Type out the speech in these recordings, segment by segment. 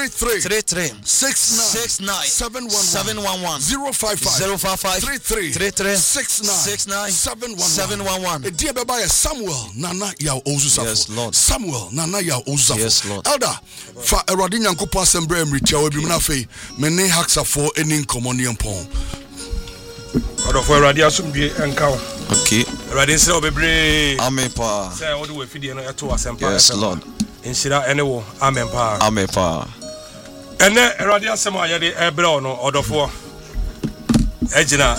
33 69 711 055 33 69 711. A dear baby Samuel Nana Yaw Ozusafo. Yes, Lord. Samuel Nana Yaw Ozusafo. Yes, Lord. Elder fa Eradi Nyankopon assemble emritia obi na fe mene haksafo eni nkomoniam pon. Order for Eradi asumdue enka. Okay. Eradi nse obebre. Amen pa. Say what do we feed no eto asempa. Yes, Lord. Inshira enewo. Amen pa. Amen pa. Ene Eradi asem ayede ebre no odofo. Ejina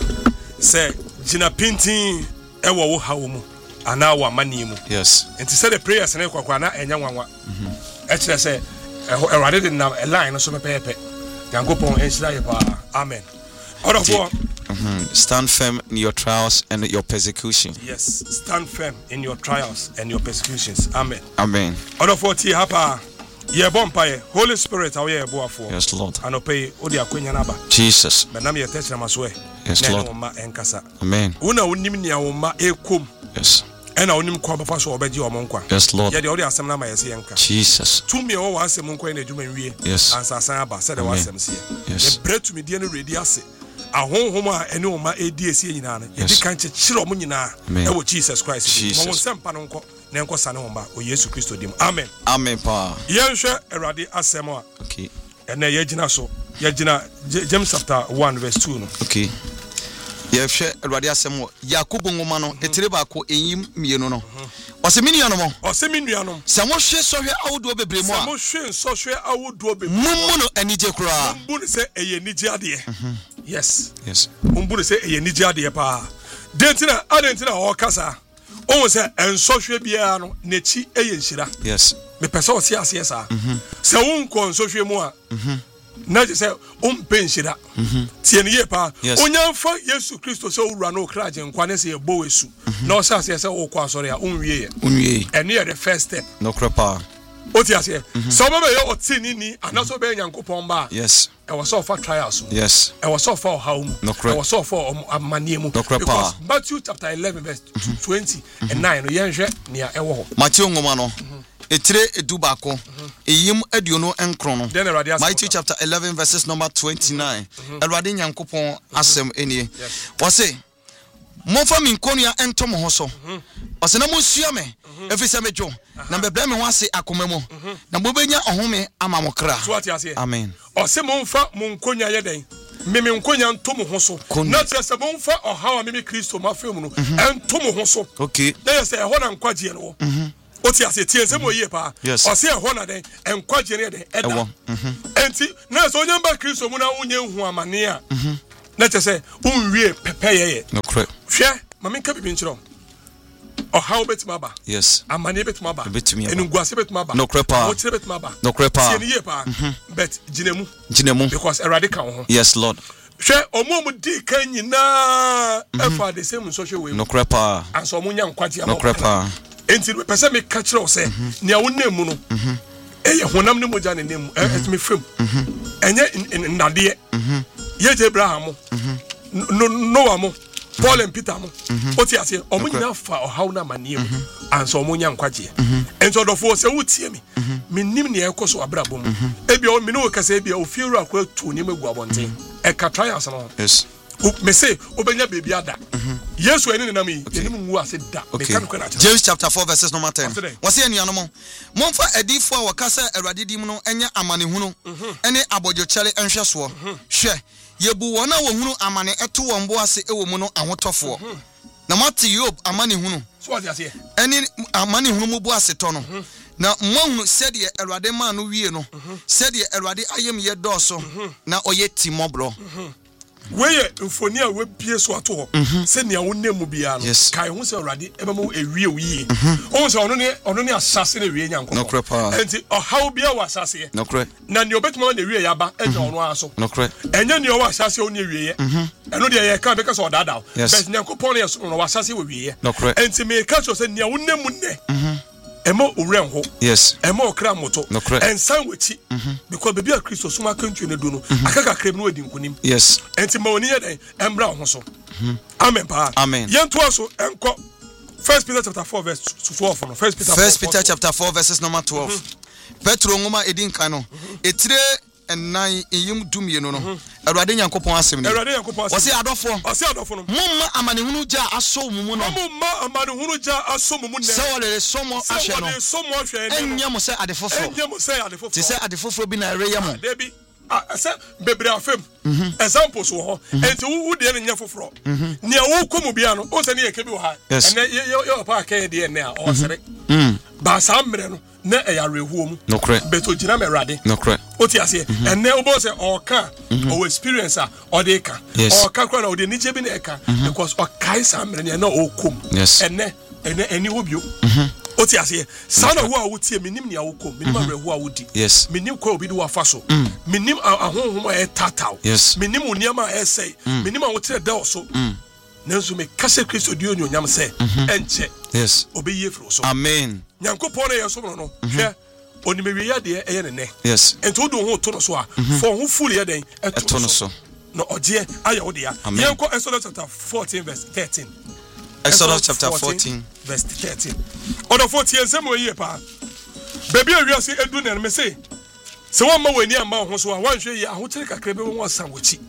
say jina pintin ewo wo hawo mu ana wa mani mu. Yes. Enti say the prayers na kwakwa na enya nwanwa. Ekire say Eradi de na line no so pepepe. Yankopon enshira ye pa. Amen. Odofo stand firm in your trials and your persecution. Yes, stand firm in your trials and your persecutions. Amen. Amen. Order 40 hapa. Ye bompaye. Holy Spirit awe ye boafo. Yes, Lord. Anope odi akwenya naba. Jesus. Benam ye tech na maswe. Yes, Lord. Ma enkasa. Amen. Una unim ni awoma ekom. Yes. Ena unim kwa bafa so obeji omonkwa. Yes, Lord. Ye de odi asem na ma yesi enka. Jesus. Tumi o wa asem nkwa na adwuma nwie. Yes. Ansasa aba se de wa asem se. Yes. Ye bretu mi die no ready ase. Ahonhom a ene oma edi esi nyina no. Ye di kan chechire omo nyina. E wo Jesus Christ. Mo sempa no nko na enko sane homba o Yesu Kristo dim. Amen. Amen pa. Yenhwe Erade asem a. Okay. Ene yegina so. Yegina James chapter 1 verse 2 no. Okay. Yehwe Erade asem o Yakobo ngoma no etire ba ko enyim mienu no. Oseminianom se mo hwe sohwe awodo bebre mu a mo hwe sohwe awodo bebre mummu no anije kura mumbu se eye nije ade. Yes mumbu se eye nije ade pa adentina o kasa o se ensohwe bia no nechi eye nhira. Yes me pese o se ase sa se won ko ensohwe mu a na je se penshira tie ne ye pa onyanfa Yesu Kristo se owura na okraje nkwa ne se ebo wesu na o sa se o kwa sori a onwie ene ye the first step no krepa o ti ase so be ye o ti ni anaso be Nyankopon ba. Yes e was so for trials. Yes e was so for how no krepa e was so for amaniemu no krepa Matthew chapter 11 verse 20 and 9 no yenhwe nia e wo ho Matthew ngoma no etire edubako eyim aduono enkron no Matthew chapter 11 verses number 29 Erade Nyankopon asem enie wose monfa min konua entom ho so wose na monsua me efise mejo na bebre me ho ase akomamo na bobenya ohome ama mokra. Amen. Wose monfa mon konua yeden meme nkonya ntom ho so na tse monfa ohawa meme Kristo mafem no entom ho so. Okay. Na yese e ho na nkwaje no oti ase tie se mo yie pa o se ho na den enkwaje ne den eda enti na so nyamba Kristo mu na unye hu amane a na tse se unwie pepeye no correct hwe mame nka bibi nchiro o how betima ba. Yes amane betima ba betimi enu guase betima ba no correct pa o tire betima ba no correct pa tie ne yie pa but jinemu because Erade kan ho. Yes Lord hwe omo di kan nyina efa the same social way no correct pa anso omo nya nkwaje no correct pa enti pese me ka kire o se nia wonam mu no eye honam ne moja ne nem etime fam enye ndade ye Abraham Noah mo Paul and Peter mo oti ase omunya fa ohaw na manem anso omunya nkwaje enti odofo se wutie mi menim ne ekoso abrabom ebi o me no kasa ebi o firu akwa tu ne megu abonten e ka trials no. Yes me say obenya baby ada Yesu eni na mi eni mu ase da me kan ko na James chapter 4 verses number 10 wase anuanom momfa adifo a wakasa Erade dim no enya amanehunu ene abodwokyere enhweso hwe yebu wona wohunu amane eto wonbo ase ewo mu no ahotofo na mate Yob amanehunu so what you say ene amanehunu mu bu ase to no na mohunu sede Erade ma no wie no sede Erade ayem ye doso na oye timobro weye mfoni a webie so ato ho se nia wonemu bia no kai hu se Erade ebemu ewie oyi o se ono ne asase na wie nyanko no crepa enti o how bia wa asase no cre na ne obetuma na wie yaba enya ono aso no cre enya ne o wa asase o ne wie eno de ye ka be ka so dada but nyankopon ne so no wa asase wo wie no cre enti me ka so se nia wonemu ne emo urenho yes emo okra moto no and sanwechi because baby a Kristo suma kantwe ne do no akaka krem no odi nkunim yes enti ma oni ye den embra ho so amen pa amen yento aso enko 1 Peter chapter 4 verse 12 no 1 Peter chapter 4 verses number 12 Petro ngoma edin kan no etire enan iyim dumienu no Awurade Nyankopon asem ni wose adofo no mumma amanehunu ja aso mumu no se wole somo ahwe no enya mo se adefofo ti se adefofo bi na reye mo asa bebre afem examples wo enti wo de ne nya foforo ne wo komu bia no o se ne yeke bi wo ha ene yo pa ka de ne a o sere ba samre no na eyarehuo mu beto gina merade o ti ase ene obo se o ka o experience a o de ka o ka kwa na o de nije bi na ka because o kai samre ne na o kom ene obio o ti ase sana wo a wo tie minim ne a wo kom minim arehuo a wo di minim kwa obi di wa fa so minim ahonhom a tataw minim oniam a sei minim a wo tire da so nanso me kase Kristo di onyonyam se enche obi ye fro so amen Nyankopon ye so no hwe onimewie ya de eye ne ento wo do ho to no so a for ho fulu ye den eto no so no oje aye wo de ya yenko Exodus chapter 14 verse 13 Exodus chapter 14 verse 13 Odo 14 ensem oyi pa baby awiase edu ne me say se won ma wani amba ho so a wanhwe ye ahokere kakra be won asan wochi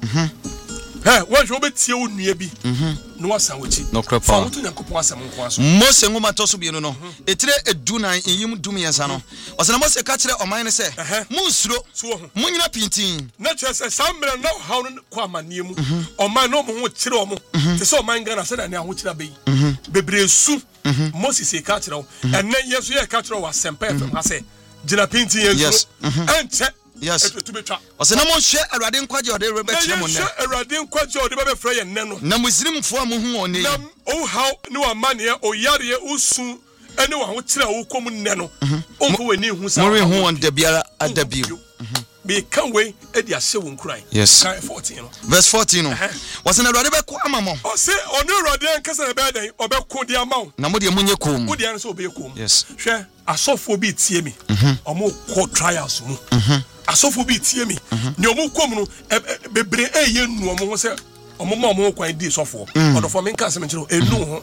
wanhwe obetie wo nua bi no asan wochi no krepa wo to Nyankopon asam nko aso Mose ngoma to so bienu no etire edu nan yim dum yensa no osena Mose ka kire oman ne se munsuro munyina pintin na chese sambre na hawo kwa amanie mu oman no mo ho kire omo te se oman Ghana se na ne aho kire abai bebre su Mose se ka kire wo enne yeso ye ka kire wo asempa fm ha se gina pintin yeso enche yes osena mo hwe Awurade nkwaje ode rebe kire mo ne Awurade nkwaje ode be frɛ ye ne no na muslimfo mo hu one na o how ni wa mane o yare usu ene wa ho kire wo kom ne no o ko wani hu sa mo re hu on da biara adabio be kan we e dia hye wo nkran kan 14 no verse 14 no osena Awurade be ko amamo o se ono Awurade nkasa be dan obeko dia mawo na mo de munye kom mo dia no so obeko yes hwe asofo bi tie mi omo ko trials mu asofo bi tie mi ne omo kom no bebre eye nu omo ho se omo ma omo kwan di sofo odofo me nka se me kire enu ho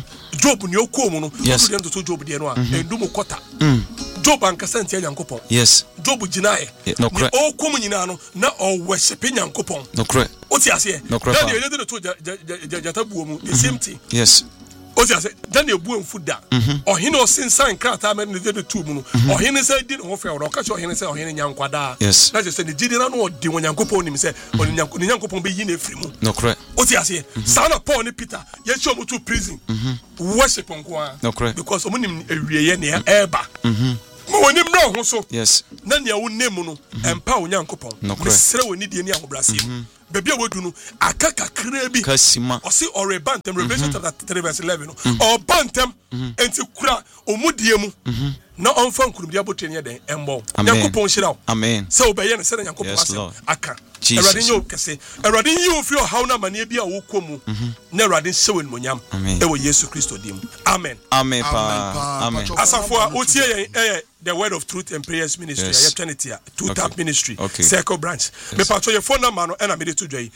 Job ne okom no do dem to Job de no a endu mo kota Job ankasa ntia Nyankopon yes Job ginae no kre okom nyina no na o worship Nyankopon no kre o ti ase Daniel ye de to jata buo mu the same thing yes o ti ase Daniel buo mfuda ohine o sensan krata me ne de tu mu no ohine se di no fe o ka che ohine se ohine nyankwada na je se ne gidi na no odi Nyankopon nim se Nyankopon be yi na efri mu no kre o ti ase sana Paul ne Peter ye che omo to prison worship nko no kre because omo nim ewieye ne eba mo woni mra ho so yes na ne wo nemu no empa Nyankopon me sere woni die ne ahobrase baby awodu no akaka kra bi kasima o se ore bantem Revelation chapter 3 verse 11 no o bantem enti kura omudie mu na onfa nkurumdia botwe ne den embo Nyankopon hira amen se obeye ne se Nyankopon asem aka Awurade nyo kese Awurade nyi ofio hawo na mane bia wo komu na Awurade sewen monyam e wo Yesu Kristo dim amen amen pa amen asafo a otie yen the word of truth and prayers ministry ya Trinity two tap ministry circle branch me patcho your phone number no na me dey to dwai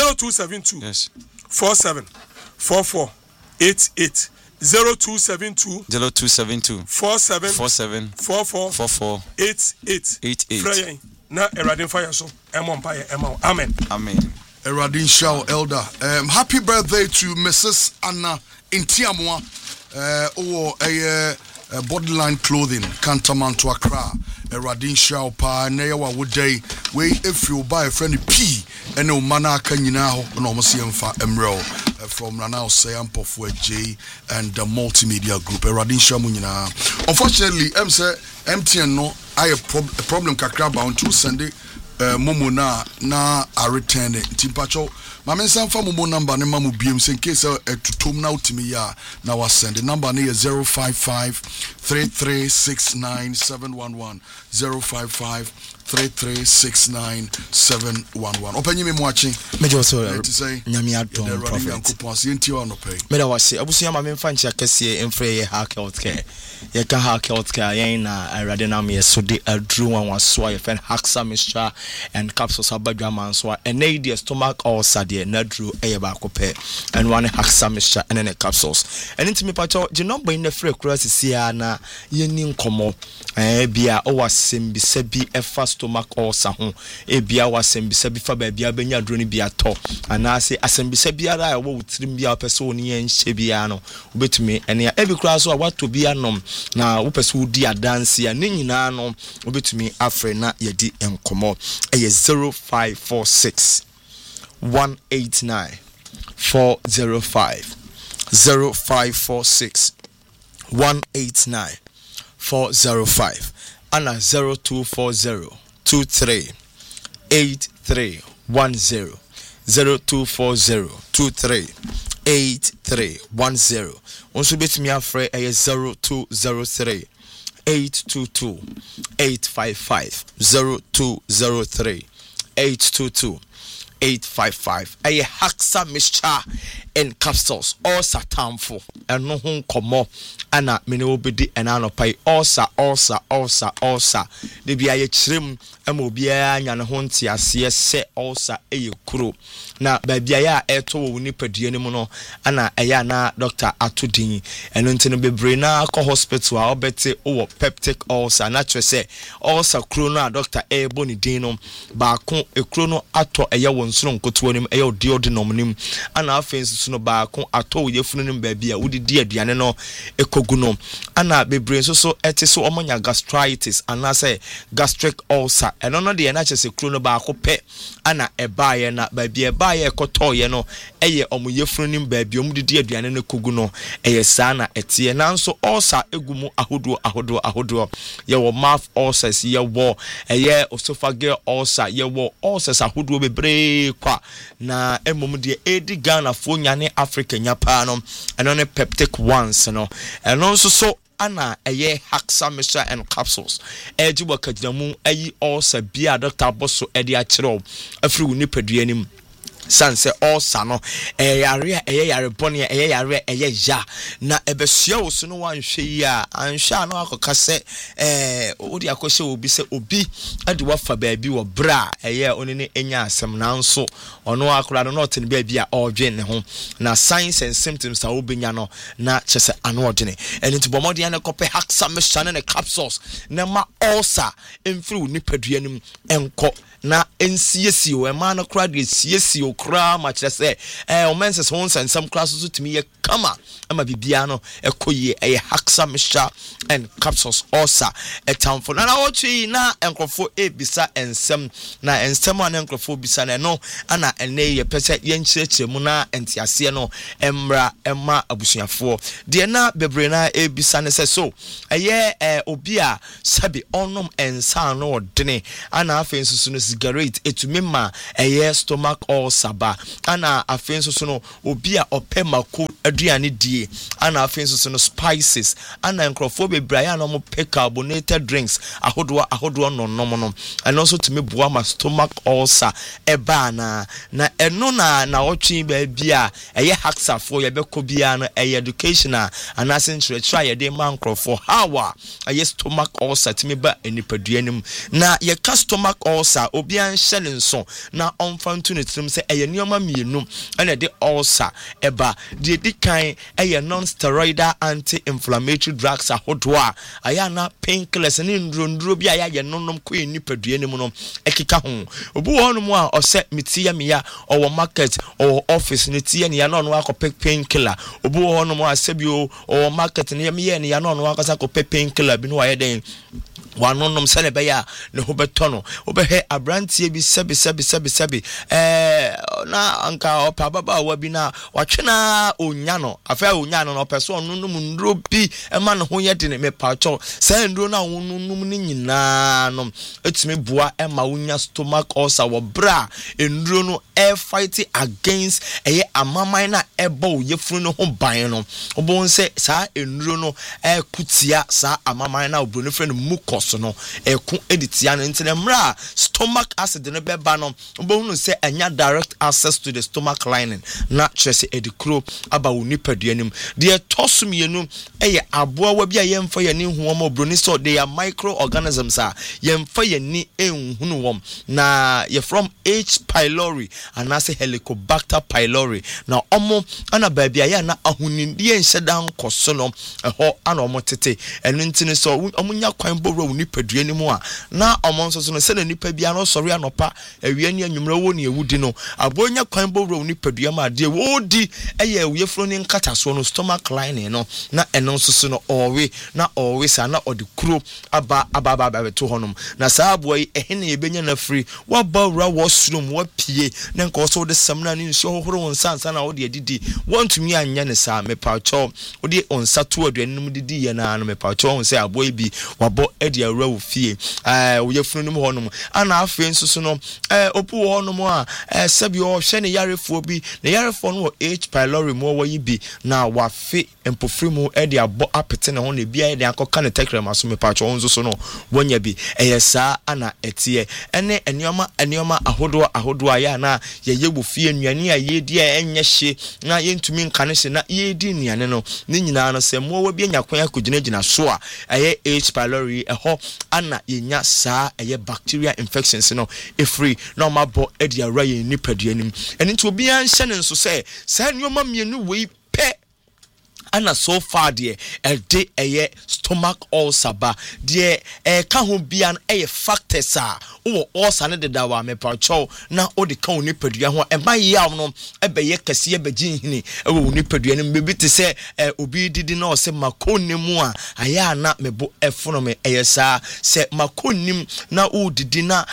0272 47 44 88 0272 47 44 88 praying na Eradin fire so empire amen Eradin Shaw elder happy birthday to Mrs. Anna Intiamwa Bodyline Clothing Cantamanto Accra Eradin Shaw pa na ya wa wodai we efio buy friend P ene o mana aka nyina ho na o mse yemfa emrel from Nana Sayampo for J and the multimedia group Eradin Shaw mu nyina unfortunately say MTN no I problem kakra bound to Sunday momo na a return timpacho mama nsamfa momo number ne mamu biem in case tutom na utimi ya na wa send the number ne 055 3369711 055 33697111 openyi me moachi mejo so say nyame adom prophet me da wase abusuya ma me mfanchi akese emfre ye healthcare ye ka healthcare ye na awrade na me so de adru wan waso ye fen haxa mixture and capsules abadwa man so and the stomach ulcer de na adru eye ba kope and one haxa mixture and the capsules and intimi pacho je number in the free cross sia na ye ni nkomo bia o wasem bi sabi efa stomach ulcer ho bia wasem bi sabi fa ba bia benya adru ni bia to anase asem bi sabi ara e wo wutirim bia pese oni ye nhye bia no obetumi ene ya ebi cross so wato bia nom na wo pese wo di adanse ya ne nyina no obetumi afre na ye di enkomo eye 0546 189 405 0546 189 405 and 0240 23 8310 0240 23 8310 also bet me afre 0203 822 855 0203 822 855 a haxa mixture in capsules all satamfo and no hon komo ana mene obedi enano pai ulcer de bia ye chirem ama obia nya ne ho ntiase se ulcer kuro na ba bia ya eto wo nipadua ni mu no ana eya na doctor atodin eno ntino bebre na ko hospital a obete wo peptic ulcer na twe se ulcer kuro no a doctor boni din no ba ko ekuro no ato eya wo nsoro nkoto nim eya odi odinom nim ana afensu no ba ko ato yefunu nim ba bia wodidi aduane no ekogu no ana bebre so ete so omonya gastritis ana say gastric ulcer eno no de na chese kuro no ba ko pe ana ebaaye na ba bia ebaaye ekotoye no eye omuyefunu nim ba bia omudidi aduane no ekogu no eye sana etie nanso ulcer egumu ahodo ye wo mouth ulcers ye wo eye esophageal ulcer ye wo ulcers ahodo bebre kwa na emom de edi Ghana fo nyane Africa nyapa no eno ne peptic ones no eno so ana eye haxa mixture and capsules eji wakadinamu ayi ulcer bia Dr. Bosso edi akiro afri wo nipadua nim sanse ulcer no yare boni yare ya na ebesua wo so no wanhwe yi a anhwe no akoka se odi akose obi se obi ade wafa baabi wo bra oni ne enya asem nanso ono akora no not ne baabi a odwe ne ho na signs and symptoms a obenya no na chese ano odene eni to bomodi an kope haxa mixture ne capsules na ma ulcer emfiri wo nipadua nim enko na NCSC o ema no kra de CSC o kra ma kire se o menses hon some class so timi ye kama ama bibia no ekoye haxa mixture and capsules ulcer etamfo na ochi na enkrofo ebisa ensem na ensem an enkrofo bisa na no ana ene ye pese ye nchirechire mu na entiase no emra ema abusuafo de na bebre na ebisa ne se so obi a sabi onom ensa no odene ana afensusu no cigarette etumema stomach ulcer ba ana afensusu no obi a opemako aduane die ana afensusu no spices ana enkrofo bebre ya no mo carbonated drinks ahodo no and also to me boa ma stomach ulcer eba na eno na otwi ba bia haxa for ye beko bia no education and asentre try ye dey man crofo hawa stomach ulcer to me ba enipaduanim na ye stomach ulcer obi an hyele nso na onfantu ne trim se nioma mienu ene de ulcer eba de dikan non steroidal anti-inflammatory drugs ahodo a na painkillers ne ndrondro bia ya nonom ko enipaduanim no ekika ho obu wonum a ose mitia meya owo market or office ne tie ne ya no akọ painkiller obu wonum a sebio owo market ne meya ne ya no akọ ko painkiller bi no wa yeden wanonom sele beya ne ho betono obehe abrantie bi sebi na anka opa baba wa bi na watwena onya no afa onya no opeso no nduro bi ema no ho ye de me pacho say nduro na wonunum ni nyina no etumi boa ema wonya stomach ulcer wo bra nduro no air fight against eye amaman na ebo yefunu no ho ban no obon say sa nduro no kutia sa amaman na obro no frɛ no mucus no eku editia no ntene mra stomach acid no beba no obon say anya direct access to the stomach lining na trese edikro aba woni paduanim de tosum yenu eye aboa wa bia yemfa ye ne huom obro ni so they are microorganisms a yemfa ye ni enhunu wom na ye from H pylori and as Helicobacter pylori na omo ana baabia ya na ahunindie nhyedan koso no ho ana omo tete enu ntini so omo nya kwan bowro woni paduanim a na omo nso no se na nipa bia no sori anopa awie ni anwumra wo ne ewudi no abonya kwan bowro woni paduam ade wodi eye ewuefro ni nkataso no stomach lining no na eno nso no owe na owe sa na odikuro aba to honum na saa boy ehne yebenya na free wa bawra washroom wa pie na nka so de samna ni nso hohoro wonsansa na wo de didi wontumi anya ne saa mepacho wo de onsa to aduanum didi ye na no mepacho won say aboy bi wabo edi awra wo fie wo yefunu nim honum ana afi nso no opu honum a sabi o hwe ne yarefo bi ne yarefo no H pylori mo wo yi bi na wafe empofri mu edi abo apete ne ho ne bia edi akoka ne tekrema so mepacho won so no wonya bi eyesa ana etie ene enioma ahodo ya na ye yebu fie nnuane a yedi a enye hye na yentumi nkane hye na yedi nnuane no ne nyina no se mo wa bi anyakwan akogina so a eye H pylori eho ana yenya saa eye bacteria infections no efree na mabo edi awra ye nipaduanim eni nti obi an hye ne nso se saa nnuoma mienu wei pe ana so far de ede eye stomach ulcer ba de ka ho bia eye factors a wo ulcer ne de dawa me pacho na odi ka oni padua ho eba yaw no ebeye kase ebegin hini ewo oni padua ne bebi te se obi didi na o se makonemu a aya na mebo efono me eye sa se makonim na udidi na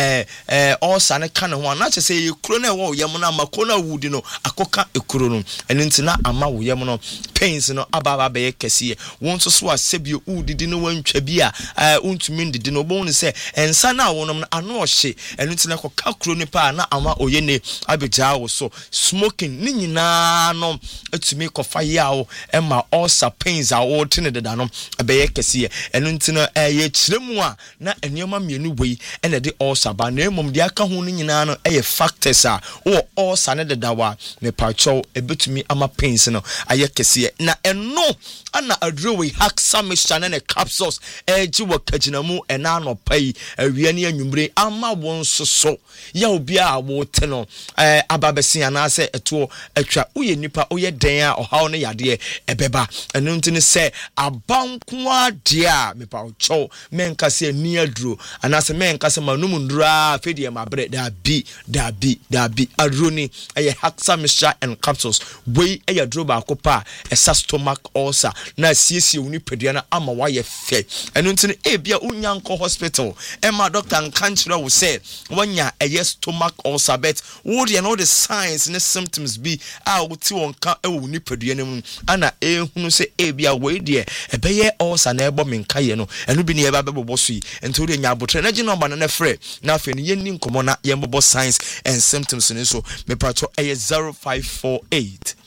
ulcer ne ka ne ho na che se ye kuro na wo yem na makona wudi no akoka ekuro no eni ntina ama wo yem no pains no ababa be kese won so asebio udidi no wantwa bi a untumi didi no bon se ensa na wonom ano ohye enu ntina koka kuro ni pa na ama oyene abeja wo so smoking ni nyina no etumi kofa yawo ema ulcer pains a wo tene deda no be kese enu ntina ye kiremu a na enioma mienu wei ene de ulcer ba na emom de aka ho ni nyina no eye factors a wo ulcer ne deda wa me pacho ebetumi ama pains no aye kese na eno ana adrowe haksa mixture ne capsules eji wakaginamu ena no pai awie ne anwumre ama won soso ya obi a wo te no ababesi anase eto atwa uye nipa oye den a ohaw ne yade ebeba eno ntini se abanko ade a mepa ocho menka se ani adro anase menka se manum ndura fedie mabre dabi adroni eye haksa mixture and capsules we eye adro ba akopa esa stomach ulcer na siesie uni pedua na ama wa ye fe eno ntini bia unyanko hospital ema doctor nkanchira wo say wanya eye stomach ulcer bet wo de no the signs and symptoms be a wo ti won ka ewo uni pedua na mu ana ehunu say bia we de ebeye ulcer na ebo menka ye no eno bi ne ye ba bebo so yi ento de nya abotre na gino ba na frɛ na afi ne yenni nkomo na ye mbebo signs and symptoms ne so me pato eye 0548